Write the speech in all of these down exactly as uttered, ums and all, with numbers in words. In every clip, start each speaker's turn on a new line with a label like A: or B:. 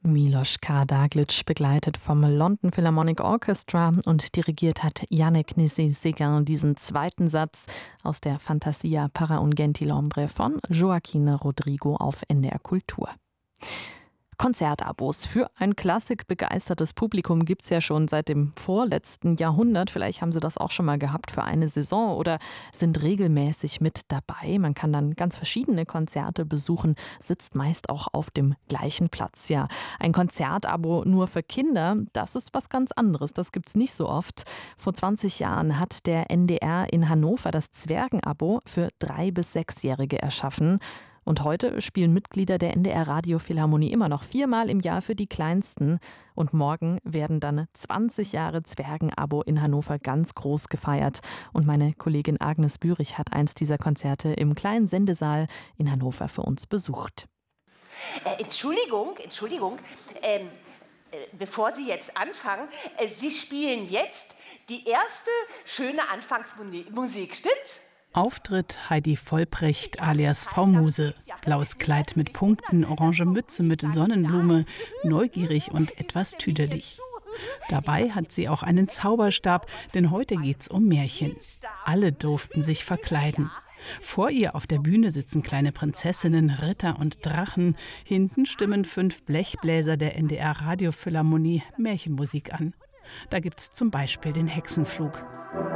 A: Miloš Karađagić, begleitet vom London Philharmonic Orchestra, und dirigiert hat Yannick Nézet-Séguin diesen zweiten Satz aus der Fantasia para un gentilhombre von Joaquín Rodrigo auf N D R Kultur. Konzertabos für ein klassikbegeistertes Publikum gibt es ja schon seit dem vorletzten Jahrhundert. Vielleicht haben Sie das auch schon mal gehabt für eine Saison oder sind regelmäßig mit dabei. Man kann dann ganz verschiedene Konzerte besuchen, sitzt meist auch auf dem gleichen Platz. Ja, ein Konzertabo nur für Kinder, das ist was ganz anderes. Das gibt es nicht so oft. Vor zwanzig Jahren hat der N D R in Hannover das Zwergenabo für drei- bis sechsjährige erschaffen. Und heute spielen Mitglieder der N D R Radiophilharmonie immer noch viermal im Jahr für die Kleinsten. Und morgen werden dann zwanzig Jahre Zwergenabo in Hannover ganz groß gefeiert. Und meine Kollegin Agnes Bürich hat eins dieser Konzerte im kleinen Sendesaal in Hannover für uns besucht.
B: Äh, Entschuldigung, Entschuldigung. Ähm, äh, bevor Sie jetzt anfangen, äh, Sie spielen jetzt die erste schöne Anfangsmusik, stimmt's?
C: Auftritt Heidi Vollbrecht alias Frau Muse. Blaues Kleid mit Punkten, orange Mütze mit Sonnenblume, neugierig und etwas tüdelig. Dabei hat sie auch einen Zauberstab, denn heute geht's um Märchen. Alle durften sich verkleiden. Vor ihr auf der Bühne sitzen kleine Prinzessinnen, Ritter und Drachen. Hinten stimmen fünf Blechbläser der N D R Radiophilharmonie Märchenmusik an. Da gibt's zum Beispiel den Hexenflug.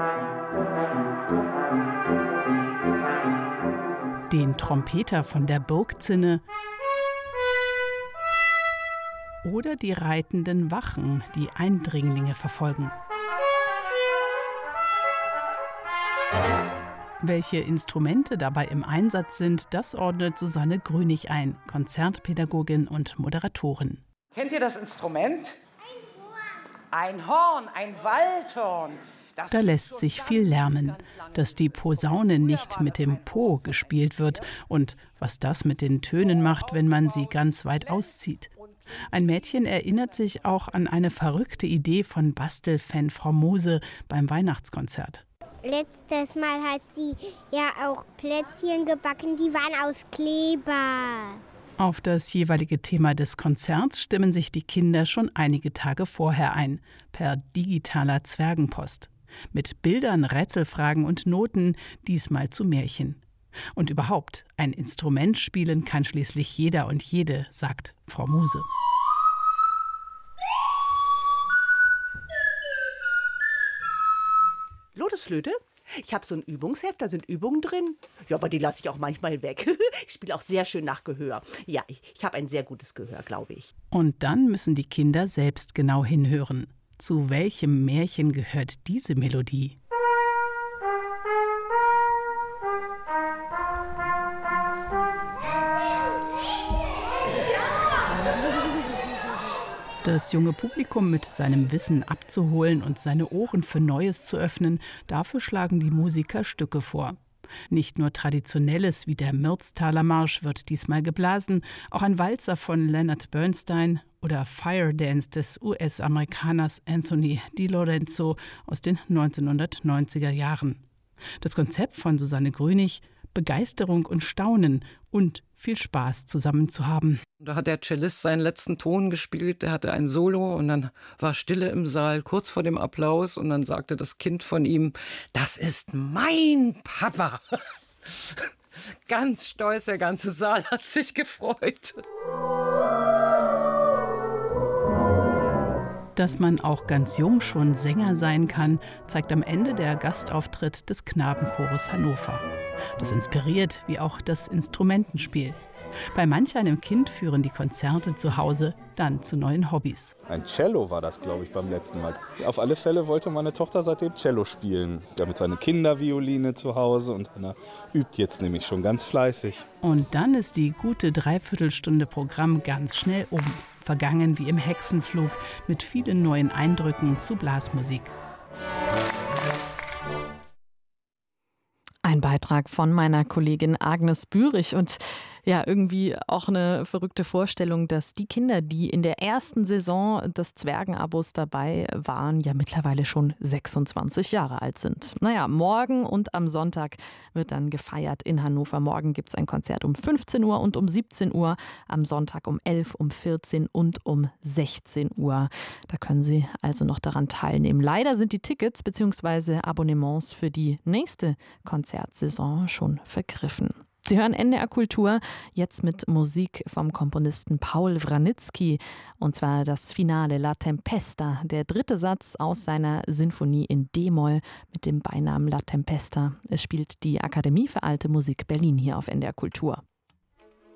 C: Den Trompeter von der Burgzinne oder die reitenden Wachen, die Eindringlinge verfolgen. Welche Instrumente dabei im Einsatz sind, das ordnet Susanne Grünig ein, Konzertpädagogin und Moderatorin.
D: Kennt ihr das Instrument? Ein Horn, ein Waldhorn.
C: Da lässt sich viel lernen, dass die Posaune nicht mit dem Po gespielt wird und was das mit den Tönen macht, wenn man sie ganz weit auszieht. Ein Mädchen erinnert sich auch an eine verrückte Idee von Bastelfan Frau Muse beim Weihnachtskonzert.
E: Letztes Mal hat sie ja auch Plätzchen gebacken, die waren aus Kleber.
C: Auf das jeweilige Thema des Konzerts stimmen sich die Kinder schon einige Tage vorher ein, per digitaler Zwergenpost. Mit Bildern, Rätselfragen und Noten, diesmal zu Märchen. Und überhaupt, ein Instrument spielen kann schließlich jeder und jede, sagt Frau Muse.
B: Lotusflöte? Ich habe so ein Übungsheft, da sind Übungen drin. Ja, aber die lasse ich auch manchmal weg. Ich spiele auch sehr schön nach Gehör. Ja, ich, ich habe ein sehr gutes Gehör, glaube ich.
C: Und dann müssen die Kinder selbst genau hinhören. Zu welchem Märchen gehört diese Melodie? Das junge Publikum mit seinem Wissen abzuholen und seine Ohren für Neues zu öffnen, dafür schlagen die Musiker Stücke vor. Nicht nur Traditionelles wie der Mürztaler Marsch wird diesmal geblasen, auch ein Walzer von Leonard Bernstein oder Fire Dance des U S-Amerikaners Anthony DiLorenzo aus den neunzehnhundertneunziger Jahren. Das Konzept von Susanne Grünig: Begeisterung und Staunen und viel Spaß zusammen zu haben.
F: Da hat der Cellist seinen letzten Ton gespielt, der hatte ein Solo und dann war Stille im Saal, kurz vor dem Applaus, und dann sagte das Kind von ihm: Das ist mein Papa. Ganz stolz, der ganze Saal hat sich gefreut.
C: Dass man auch ganz jung schon Sänger sein kann, zeigt am Ende der Gastauftritt des Knabenchores Hannover. Das inspiriert, wie auch das Instrumentenspiel. Bei manch einem Kind führen die Konzerte zu Hause dann zu neuen Hobbys.
G: Ein Cello war das, glaube ich, beim letzten Mal. Auf alle Fälle wollte meine Tochter seitdem Cello spielen. Damit seine Kindervioline zu Hause und Anna übt jetzt nämlich schon ganz fleißig.
C: Und dann ist die gute Dreiviertelstunde Programm ganz schnell um. Vergangen wie im Hexenflug mit vielen neuen Eindrücken zu Blasmusik.
A: Ein Beitrag von meiner Kollegin Agnes Bürich. Und Ja, irgendwie auch eine verrückte Vorstellung, dass die Kinder, die in der ersten Saison des Zwergenabos dabei waren, ja mittlerweile schon sechsundzwanzig Jahre alt sind. Naja, morgen und am Sonntag wird dann gefeiert in Hannover. Morgen gibt es ein Konzert um fünfzehn Uhr und um siebzehn Uhr, am Sonntag um elf, um vierzehn und um sechzehn Uhr. Da können Sie also noch daran teilnehmen. Leider sind die Tickets bzw. Abonnements für die nächste Konzertsaison schon vergriffen. Sie hören N D R Kultur, jetzt mit Musik vom Komponisten Paul Wranitzky, und zwar das Finale La Tempesta, der dritte Satz aus seiner Sinfonie in D-Moll mit dem Beinamen La Tempesta. Es spielt die Akademie für Alte Musik Berlin hier auf N D R Kultur.